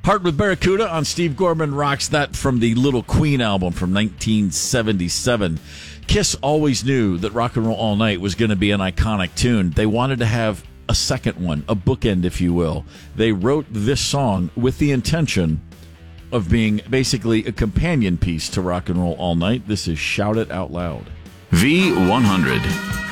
Heart with Barracuda on Steve Gorman Rocks, that from the Little Queen album from 1977. Kiss always knew that Rock and Roll All Night was going to be an iconic tune. They wanted to have a second one, a bookend, if you will. They wrote this song with the intention of being basically a companion piece to Rock and Roll All Night. This is Shout It Out Loud. V100.